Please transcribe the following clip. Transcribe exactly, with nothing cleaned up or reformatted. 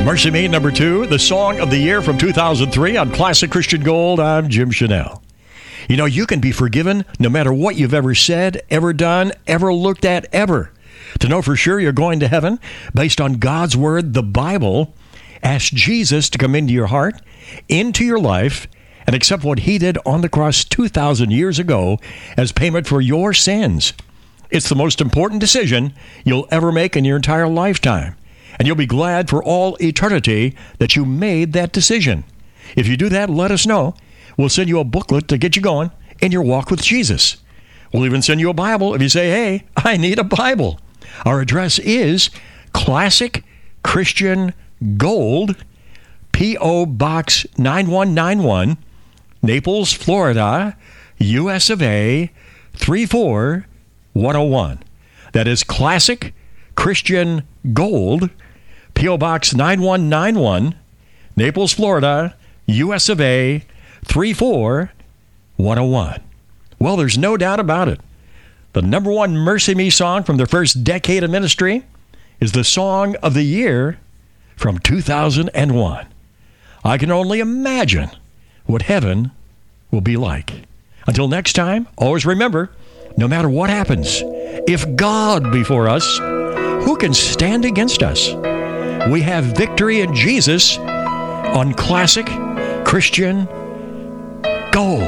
Mercy Me, number two, the song of the year from two thousand three on Classic Christian Gold. I'm Jim Chanel. You know, you can be forgiven no matter what you've ever said, ever done, ever looked at, ever. To know for sure you're going to heaven based on God's Word, the Bible, ask Jesus to come into your heart, into your life, and accept what He did on the cross two thousand years ago as payment for your sins. It's the most important decision you'll ever make in your entire lifetime. And you'll be glad for all eternity that you made that decision. If you do that, let us know. We'll send you a booklet to get you going in your walk with Jesus. We'll even send you a Bible if you say, hey, I need a Bible. Our address is Classic Christian Gold, P O. Box nine one nine one, Naples, Florida, U S of A, three four one oh one. That is Classic Christian Gold, P O. Box nine one nine one, Naples, Florida, U S of A, three four one oh one. Well, there's no doubt about it. The number one Mercy Me song from their first decade of ministry is the song of the year from two thousand one. I can only imagine what heaven will be like. Until next time, always remember, no matter what happens, if God be for us, who can stand against us? We have victory in Jesus on Classic Christian Gold.